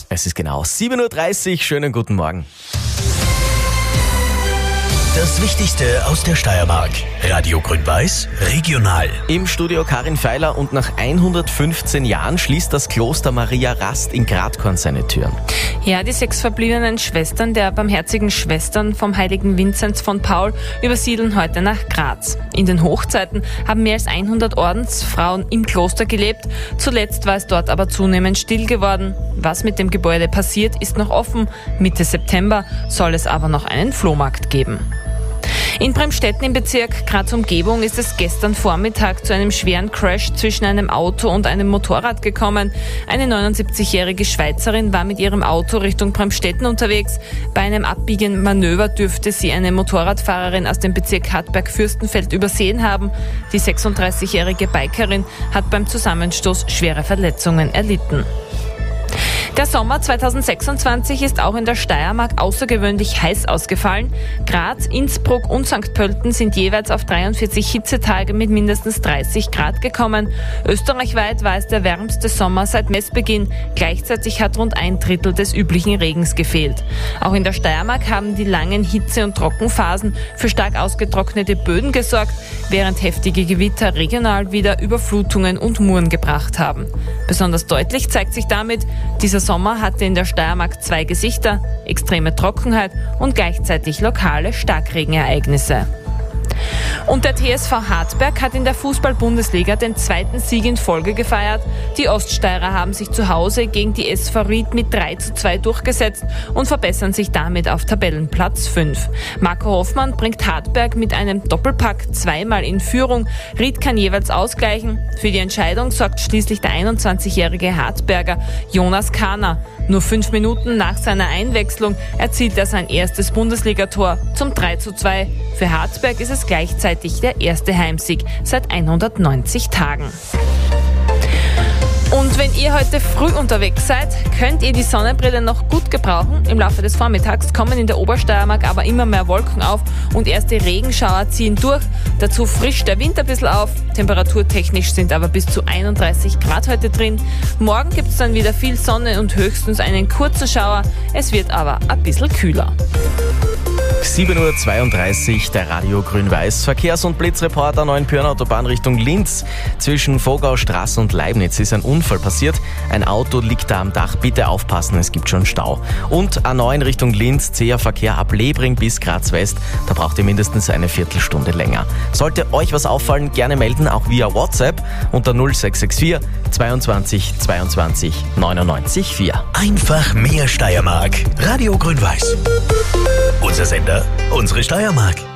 Es ist genau 7.30 Uhr. Schönen guten Morgen. Das Wichtigste aus der Steiermark. Radio Grün-Weiß regional. Im Studio Karin Feiler und nach 115 Jahren schließt das Kloster Maria Rast in Gradkorn seine Türen. Ja, die 6 verbliebenen Schwestern der Barmherzigen Schwestern vom heiligen Vinzenz von Paul übersiedeln heute nach Graz. In den Hochzeiten haben mehr als 100 Ordensfrauen im Kloster gelebt. Zuletzt war es dort aber zunehmend still geworden. Was mit dem Gebäude passiert, ist noch offen. Mitte September soll es aber noch einen Flohmarkt geben. In Bremstetten im Bezirk Graz-Umgebung ist es gestern Vormittag zu einem schweren Crash zwischen einem Auto und einem Motorrad gekommen. Eine 79-jährige Schweizerin war mit ihrem Auto Richtung Bremstetten unterwegs. Bei einem abbiegenden Manöver dürfte sie eine Motorradfahrerin aus dem Bezirk Hartberg-Fürstenfeld übersehen haben. Die 36-jährige Bikerin hat beim Zusammenstoß schwere Verletzungen erlitten. Der Sommer 2026 ist auch in der Steiermark außergewöhnlich heiß ausgefallen. Graz, Innsbruck und St. Pölten sind jeweils auf 43 Hitzetage mit mindestens 30 Grad gekommen. Österreichweit war es der wärmste Sommer seit Messbeginn. Gleichzeitig hat rund 1/3 des üblichen Regens gefehlt. Auch in der Steiermark haben die langen Hitze- und Trockenphasen für stark ausgetrocknete Böden gesorgt, während heftige Gewitter regional wieder Überflutungen und Muren gebracht haben. Besonders deutlich zeigt sich damit, dieser Sommer hatte in der Steiermark 2 Gesichter, extreme Trockenheit und gleichzeitig lokale Starkregenereignisse. Und der TSV Hartberg hat in der Fußball-Bundesliga den 2. Sieg in Folge gefeiert. Die Oststeirer haben sich zu Hause gegen die SV Ried mit 3:2 durchgesetzt und verbessern sich damit auf Tabellenplatz 5. Marco Hoffmann bringt Hartberg mit einem Doppelpack zweimal in Führung. Ried kann jeweils ausgleichen. Für die Entscheidung sorgt schließlich der 21-jährige Hartberger Jonas Kahner. Nur 5 Minuten nach seiner Einwechslung erzielt er sein erstes Bundesligator zum 3:2. Für Hartberg ist es gleichzeitig der erste Heimsieg seit 190 Tagen. Und wenn ihr heute früh unterwegs seid, könnt ihr die Sonnenbrille noch gut gebrauchen. Im Laufe des Vormittags kommen in der Obersteiermark aber immer mehr Wolken auf und erste Regenschauer ziehen durch. Dazu frischt der Wind ein bisschen auf. Temperaturtechnisch sind aber bis zu 31 Grad heute drin. Morgen gibt es dann wieder viel Sonne und höchstens einen kurzen Schauer. Es wird aber ein bisschen kühler. 7.32 Uhr, der Radio Grün-Weiß Verkehrs- und Blitzreporter Neuenpürner Autobahn Richtung Linz. Zwischen Vogaustraße und Leibniz ist ein Unfall passiert. Ein Auto liegt da am Dach. Bitte aufpassen, es gibt schon Stau. Und A9 Richtung Linz, zäher Verkehr ab Lebring bis Graz West. Da braucht ihr mindestens eine Viertelstunde länger. Sollte euch was auffallen, gerne melden, auch via WhatsApp unter 0664 22 22 99 4. Einfach mehr Steiermark. Radio Grün-Weiß. Unser Sender, unsere Steiermark.